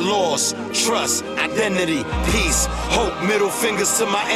lost trust, identity, peace, hope, middle fingers to my